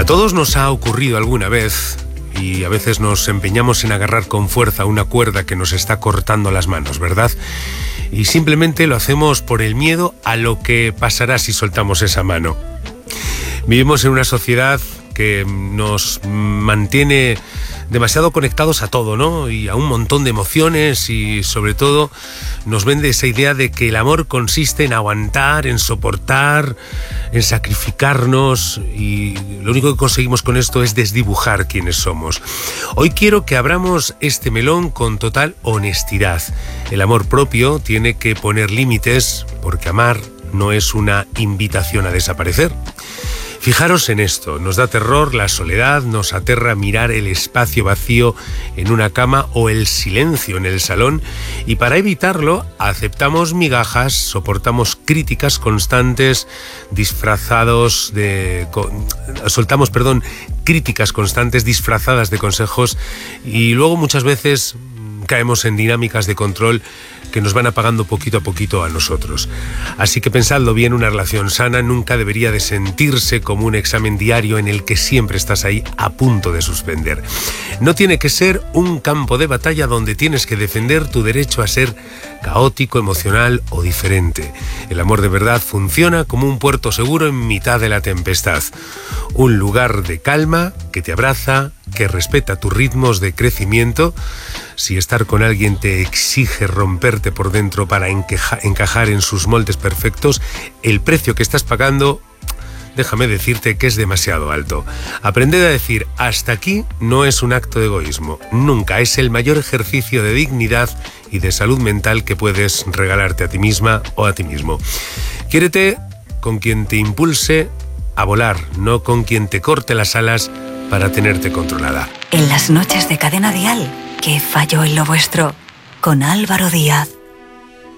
A todos nos ha ocurrido alguna vez, y a veces nos empeñamos en agarrar con fuerza una cuerda que nos está cortando las manos, ¿verdad? Y simplemente lo hacemos por el miedo a lo que pasará si soltamos esa mano. Vivimos en una sociedad que nos mantiene demasiado conectados a todo, ¿no? Y a un montón de emociones, y sobre todo nos vende esa idea de que el amor consiste en aguantar, en soportar, en sacrificarnos, y lo único que conseguimos con esto es desdibujar quiénes somos. Hoy quiero que abramos este melón con total honestidad. El amor propio tiene que poner límites, porque amar no es una invitación a desaparecer. Fijaros en esto, nos da terror la soledad, nos aterra mirar el espacio vacío en una cama o el silencio en el salón, y para evitarlo aceptamos migajas, soportamos críticas constantes, soltamos críticas constantes disfrazadas de consejos, y luego muchas veces caemos en dinámicas de control que nos van apagando poquito a poquito a nosotros. Así que pensadlo bien, una relación sana nunca debería de sentirse como un examen diario en el que siempre estás ahí a punto de suspender. No tiene que ser un campo de batalla donde tienes que defender tu derecho a ser caótico, emocional o diferente. El amor de verdad funciona como un puerto seguro en mitad de la tempestad. Un lugar de calma que te abraza, que respeta tus ritmos de crecimiento. Si estar con alguien te exige romperte por dentro para encajar en sus moldes perfectos, el precio que estás pagando, déjame decirte que es demasiado alto. Aprender a decir hasta aquí no es un acto de egoísmo. Nunca. Es el mayor ejercicio de dignidad y de salud mental que puedes regalarte a ti misma o a ti mismo. Quiérete con quien te impulse a volar, no con quien te corte las alas para tenerte controlada. En las noches de Cadena Dial, ¿qué falló en lo vuestro? Con Álvaro Díaz.